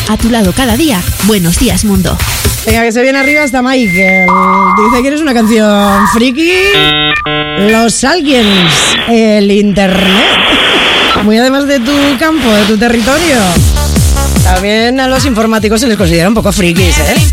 A tu lado cada día. Buenos días, mundo. Venga, que se viene arriba hasta Michael. Dice, ¿quieres una canción friki? Los aliens, el internet. Muy además de tu campo, de tu territorio. También a los informáticos se les considera un poco frikis, ¿eh?